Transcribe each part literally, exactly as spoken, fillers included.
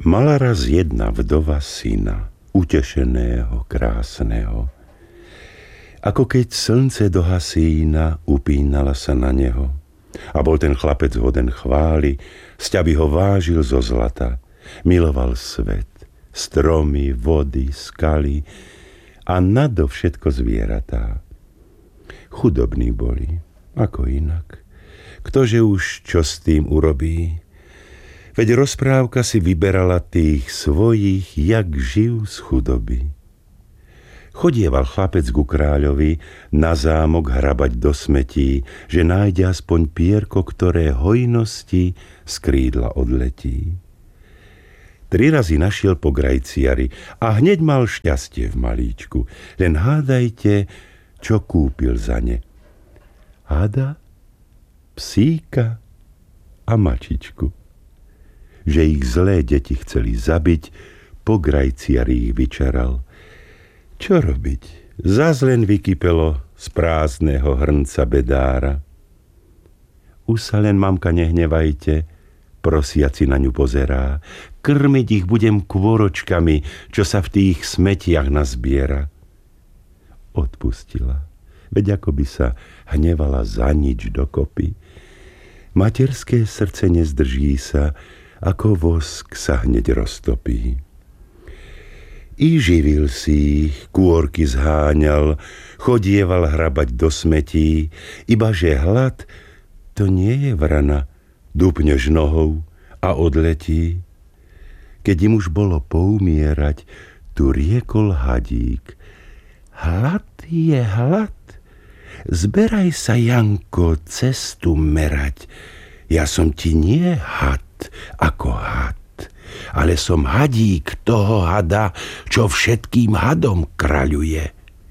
Mala raz jedna vdova syna, utešeného, krásneho. Ako keď slnce do hasína, upínala sa na neho. A bol ten chlapec hoden chvály, sťaby ho vážil zo zlata. Miloval svet, stromy, vody, skaly a nadovšetko zvieratá. Chudobní boli, ako inak. Ktože už čo s tým urobí? Veď rozprávka si vyberala tých svojich, jak živ z chudoby. Chodieval chlapec ku kráľovi na zámok hrabať do smetí, že nájde aspoň pierko, ktoré hojnosti z krídla odletí. Tri razy našiel po grajciari a hneď mal šťastie v malíčku. Len hádajte, čo kúpil za ne. Hada, psíka a mačičku. Že ich zlé deti chceli zabiť, po grajciari ich vyčaral. Čo robiť? Zas len vykypelo z prázdneho hrnca bedára. Už sa len, mamka, nehnevajte, prosiaci na ňu pozerá. Krmiť ich budem kôročkami, čo sa v tých smetiach nazbiera. Odpustila, veď ako by sa hnevala za nič dokopy. Materské srdce nezdrží sa, ako vosk sa hneď roztopí. I živil si ich, kôrky zháňal, chodieval hrabať do smetí, ibaže hlad, to nie je vrana, dupneš nohou a odletí. Keď im už bolo poumierať, tu riekol hadík. Hlad je hlad, zberaj sa, Janko, cestu merať. Ja som ti nie had ako had, ale som hadík toho hada, čo všetkým hadom kráľuje.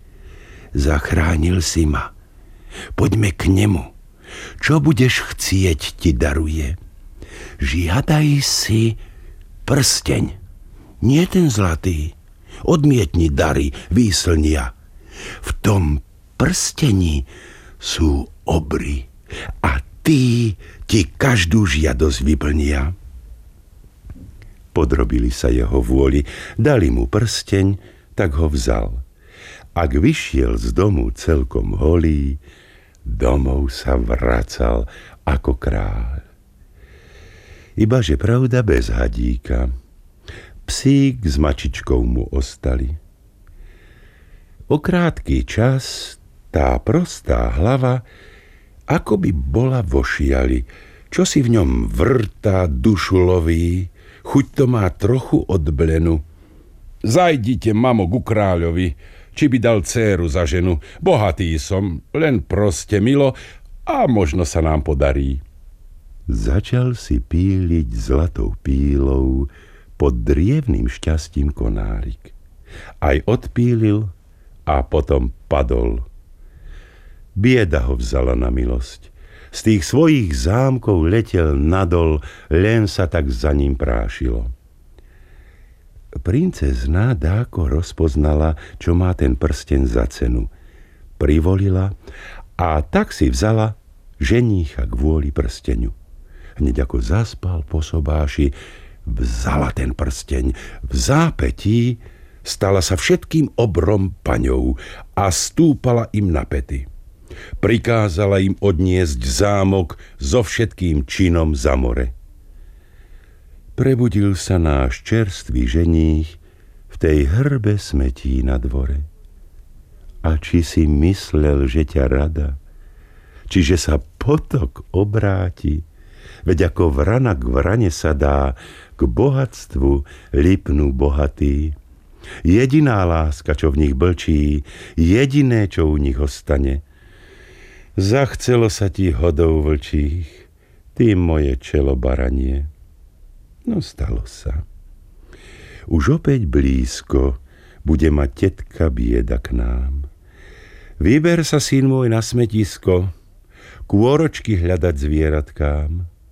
Zachránil si ma. Poďme k nemu. Čo budeš chcieť, ti daruje. Žiadaj si prsteň. Nie ten zlatý. Odmietni dary, výslnia. V tom prstení sú obry a tí ti každú žiadosť vyplnia. Podrobili sa jeho vôli, dali mu prsteň, tak ho vzal. Ak vyšiel z domu celkom holý, domov sa vracal ako kráľ. Ibaže pravda bez hadíka. Psík s mačičkou mu ostali. O krátky čas tá prostá hlava ako by bola vo šiali, čo si v ňom vrtá, dušu loví, chuť to má trochu od blenu. Zajdite, mamo, ku kráľovi, či by dal dcéru za ženu. Bohatý som, len proste milo a možno sa nám podarí. Začal si píliť zlatou pílou pod drievným šťastím konárik. Aj odpílil a potom padol. Bieda ho vzala na milosť. Z tých svojich zámkov letel nadol, len sa tak za ním prášilo. Princezna dáko rozpoznala, čo má ten prsteň za cenu. Privolila a tak si vzala ženícha kvôli prsteňu. Hneď ako zaspal po sobáši, vzala ten prsteň. V zápätí stala sa všetkým obrom paňou a stúpala im na pety. Prikázala im odniesť zámok so všetkým činom za more. Prebudil sa náš čerstvý ženích v tej hrbe smetí na dvore. A či si myslel, že ťa rada, čiže sa potok obráti, veď ako vrana k vrane sa dá, k bohatstvu lipnú bohatý. Jediná láska, čo v nich blčí, jediné, čo u nich ostane. Zachcelo sa ti hodou vlčích, ty moje čelo baranie. No stalo sa. Už opäť blízko bude mať tetka bieda k nám. Vyber sa, syn môj, na smetisko, kôročky hľadať zvieratkám.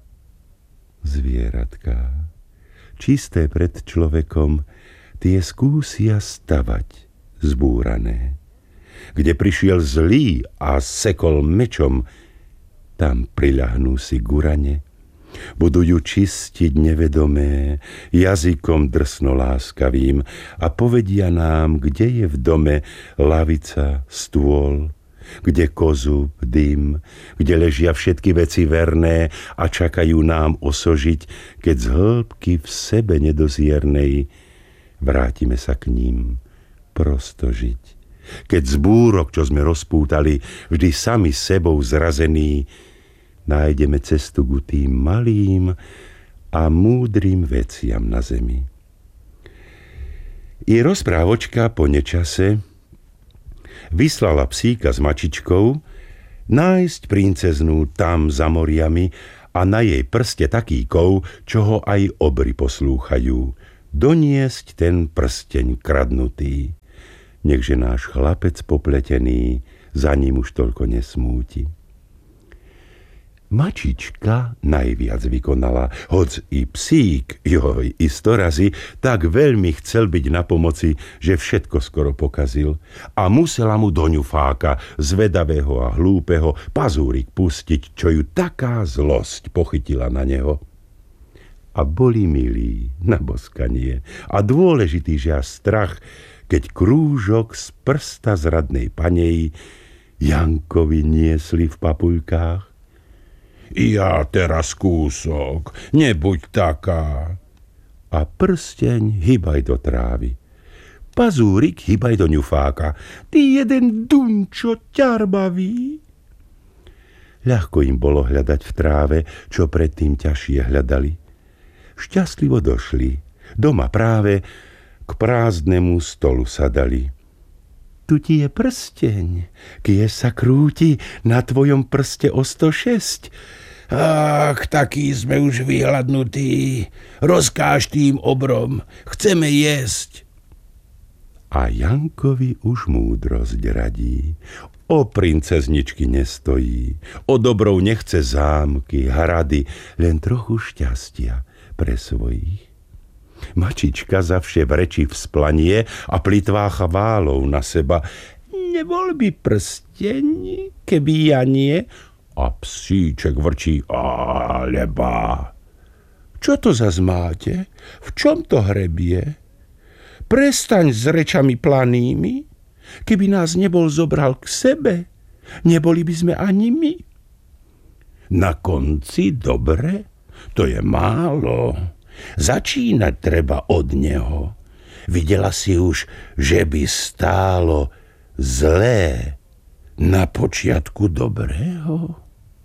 Zvieratká, čisté pred človekom, tie skúsia stavať zbúrané. Kde prišiel zlý a sekol mečom, tam priľahnú si gurane. Budú ju čistiť nevedomé, jazykom drsnoláskavým a povedia nám, kde je v dome lavica, stôl, kde kozub, dym, kde ležia všetky veci verné a čakajú nám osožiť, keď z hĺbky v sebe nedoziernej vrátime sa k ním prosto žiť. Keď z búrok, čo sme rozpútali, vždy sami sebou zrazení, nájdeme cestu ku tým malým a múdrym veciam na zemi. I rozprávočka po nečase vyslala psíka s mačičkou nájsť princeznú tam za moriami a na jej prste taký kov, čo ho aj obry poslúchajú, doniesť ten prsteň kradnutý. Nechže náš chlapec popletený za ním už toľko nesmúti. Mačička najviac vykonala, hoc i psík, joj, i sto razy, tak veľmi chcel byť na pomoci, že všetko skoro pokazil a musela mu do ňufáka, zvedavého a hlúpeho, pazúrik pustiť, čo ju taká zlosť pochytila na neho. A boli milí na boskanie a dôležitý, že až strach, keď krúžok z prsta zradnej panej Jankovi niesli v papuľkách. Ja teraz kúsok, nebuď taká. A prsteň hybaj do trávy. Pazúrik hybaj do ňufáka. Ty jeden dunčo ťarbavý. Ľahko im bolo hľadať v tráve, čo predtým ťažšie hľadali. Šťastlivo došli. Doma práve k prázdnemu stolu sadali. Tu ti je prsteň, kie sa krúti na tvojom prste o sto šesť. Ach, taký sme už vyhladnutí. Rozkáž tým obrom, chceme jesť. A Jankovi už múdrosť radí. O princezničky nestojí, o dobrou nechce zámky, hrady, len trochu šťastia pre svojich. Mačička zavše vrečí vzplanie a plitvá chválou na seba. Nebol by prsteň, keby ja nie? A psíček vrčí, alebo. Čo to zas máte? V čom to hrebie? Prestaň s rečami planými. Keby nás nebol zobral k sebe, neboli by sme ani my. Na konci dobre? To je málo. Začínať treba od neho. Videla si už, že by stálo zlé na počiatku dobrého?